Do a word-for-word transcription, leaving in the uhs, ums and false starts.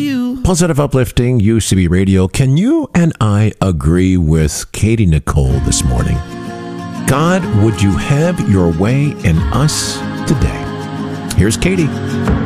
you. Positive Uplifting, U C B Radio. Can you and I agree with Katie Nicole this morning? God, would you have your way in us today? Here's Katie.